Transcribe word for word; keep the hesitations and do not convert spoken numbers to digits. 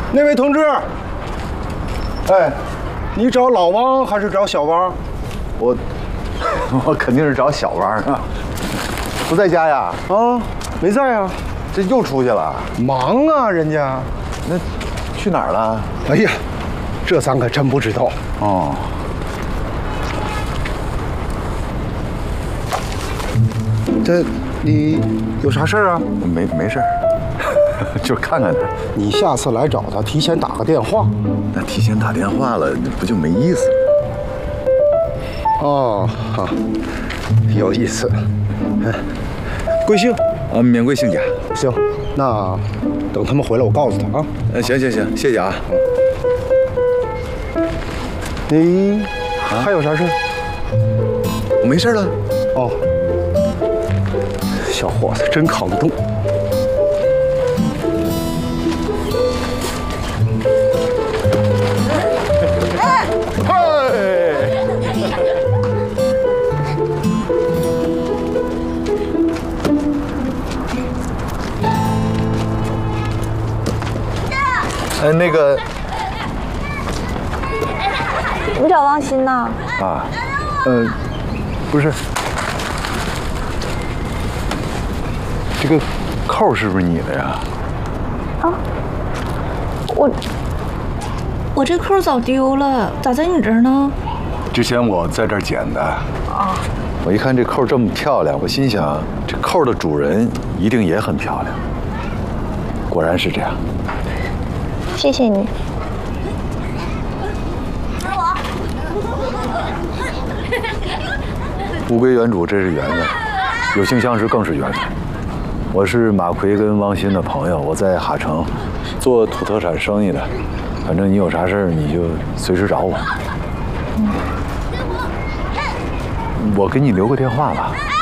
那位同志，哎，你找老王还是找小王？ 我我肯定是找小王啊，不在家呀？ 啊，没在啊， 这又出去了？ 忙啊，人家。 那去哪儿了？ 哎呀，这咱可真不知道。 哦。 这，你有啥事儿啊？ 没没事儿，就是看看他。 你下次来找他，提前打个电话。 那提前打电话了，不就没意思了？ 哦，好，有意思。哎，贵姓？ 啊，免贵姓贾。 行，那等他们回来，我告诉他啊。 呃，行行行，谢谢啊。 你还有啥事？ 我没事了。 哦，小伙子真扛得动。 呃，那个， 你找王鑫呢？ 啊，呃，不是，这个扣是不是你的呀？ 啊，我我这扣早丢了，咋在你这儿呢？ 之前我在这儿捡的。啊。我一看这扣这么漂亮，我心想这扣的主人一定也很漂亮。果然是这样。 谢谢你。 物归原主，这是缘分；有幸相识更是缘分。我是马奎跟汪鑫的朋友，我在哈城做土特产生意的。反正你有啥事儿，你就随时找我。嗯、我给你留个电话吧。